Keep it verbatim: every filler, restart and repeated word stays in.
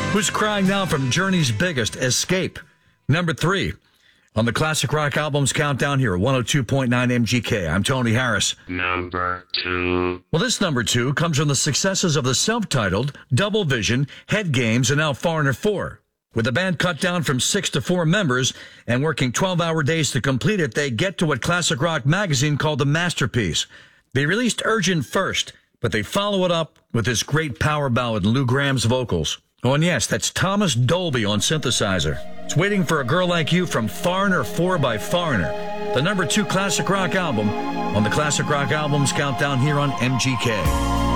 Who's Crying Now from Journey's biggest, Escape. Number three. On the Classic Rock Albums Countdown here at one oh two point nine M G K. I'm Tony Harris. Number two. Well, this number two comes from the successes of the self-titled, Double Vision, Head Games, and now Foreigner four. With the band cut down from six to four members and working twelve-hour days to complete it, they get to what Classic Rock Magazine called a masterpiece. They released Urgent first, but they follow it up with this great power ballad and Lou Gramm's vocals. Oh, and yes, that's Thomas Dolby on synthesizer. It's Waiting for a Girl Like You from Foreigner four by Foreigner, the number two classic rock album on the Classic Rock Albums Countdown here on M G K.